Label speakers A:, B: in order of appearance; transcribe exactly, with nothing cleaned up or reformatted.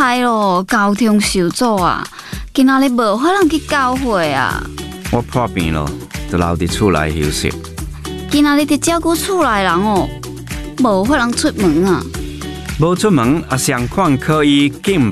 A: 害咯，交通受阻啊，今仔日无法通去教会啊。
B: 我破病咯，就留伫厝内休息。
A: 今仔日伫照顾厝内人哦，无法通出门啊。
B: 无出门啊，上款可以进